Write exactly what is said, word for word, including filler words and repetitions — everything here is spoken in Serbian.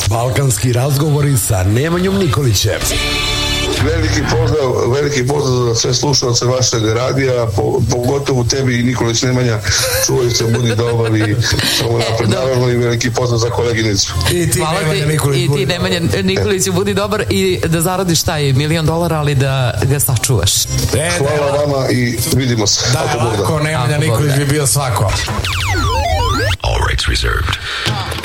Balkanski razgovori sa Nemanjom Nikolićem. Veliki pozdrav, veliki pozdrav za sve slušalce vašeg radija, po, pogotovo tebi i Nikolić Nemanja, čuvaj se, budi dobar i samo napred, naravno i veliki pozdrav za koleginicu. I ti Hvala Nemanja ti, Nikolić, i ti Nemanja Nikoliću, budi dobar i da zaradiš taj milion dolara, ali da ga sačuvaš. E, Hvala da, vama i vidimo se. da je lako, Nemanja Ako Bog Nikolić da. bi bio svako. All rights reserved.